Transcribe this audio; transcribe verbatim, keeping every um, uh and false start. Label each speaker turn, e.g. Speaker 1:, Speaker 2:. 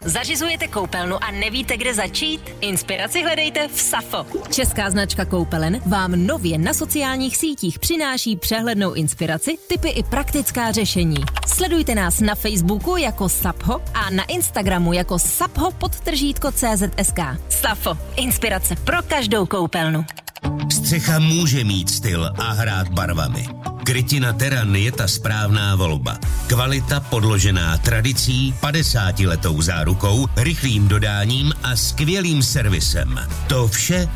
Speaker 1: Zařizujete koupelnu a nevíte, kde začít? Inspiraci hledejte v Safo. Česká značka koupelen vám nově na sociálních sítích přináší přehlednou inspiraci, tipy i praktická řešení. Sledujte nás na Facebooku jako Sapho a na Instagramu jako sapho podtržítko czsk. Safo. Inspirace pro každou koupelnu.
Speaker 2: Střecha může mít styl a hrát barvami. Krytina Teran je ta správná volba. Kvalita podložená tradicí, padesátiletou zárukou, rychlým dodáním a skvělým servisem. To vše